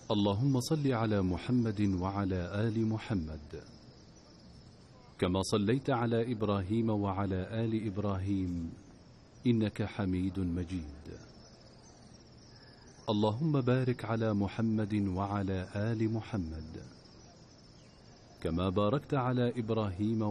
اللهم صل على محمد وعلى آل محمد كما صليت على إبراهيم وعلى آل إبراهيم إنك حميد مجيد. اللهم بارك على محمد وعلى آل محمد كما باركت على إبراهيم